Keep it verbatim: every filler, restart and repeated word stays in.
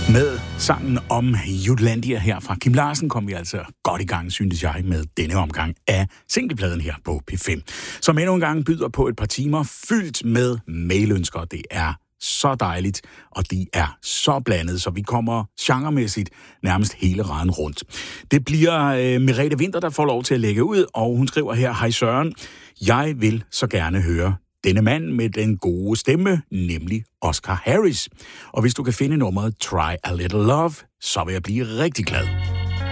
Med sangen om Jutlandia her fra Kim Larsen kom vi altså godt i gang, synes jeg, med denne omgang af singlepladen her på P fem, som endnu en gang byder på et par timer fyldt med mailønsker. Det er så dejligt, og de er så blandet, så vi kommer genremæssigt nærmest hele raden rundt. Det bliver øh, Merete Winther, der får lov til at lægge ud, og hun skriver her: Hej Søren, jeg vil så gerne høre denne mand med den gode stemme, nemlig Oscar Harris. Og hvis du kan finde nummeret Try a Little Love, så vil jeg blive rigtig glad.